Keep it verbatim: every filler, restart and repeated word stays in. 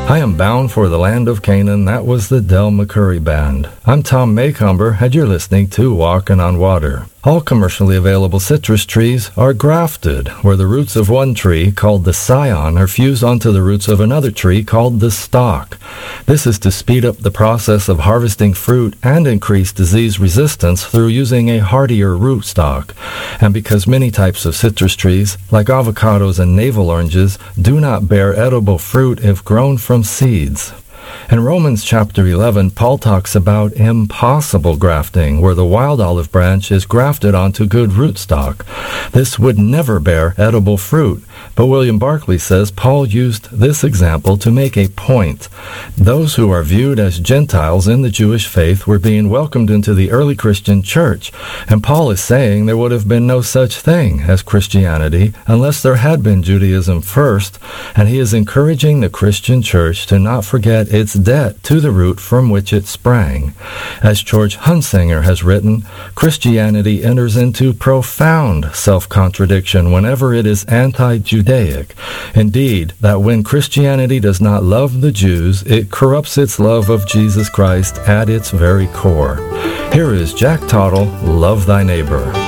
I am bound for the land of Canaan. That was the Del McCurry Band. I'm Tom Maycomber, and you're listening to Walking on Water. All commercially available citrus trees are grafted, where the roots of one tree, called the scion, are fused onto the roots of another tree called the stalk. This is to speed up the process of harvesting fruit and increase disease resistance through using a hardier rootstock. And because many types of citrus trees, like avocados and navel oranges, do not bear edible fruit if grown from seeds. In Romans chapter eleven, Paul talks about impossible grafting, where the wild olive branch is grafted onto good rootstock. This would never bear edible fruit, but William Barclay says Paul used this example to make a point. Those who are viewed as Gentiles in the Jewish faith were being welcomed into the early Christian church, and Paul is saying there would have been no such thing as Christianity unless there had been Judaism first, and he is encouraging the Christian church to not forget its debt to the root from which it sprang. As George Hunsinger has written, Christianity enters into profound self-contradiction whenever it is anti-Judaic. Indeed, that when Christianity does not love the Jews, it corrupts its love of Jesus Christ at its very core. Here is Jack Tottle, Love Thy Neighbor.